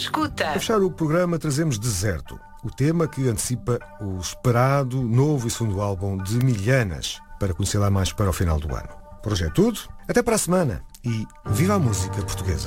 escuta. Para fechar o programa trazemos Deserto, o tema que antecipa o esperado novo e segundo álbum de Milhanas, para conhecer lá mais para o final do ano. Por hoje é tudo, até para a semana e viva a música portuguesa.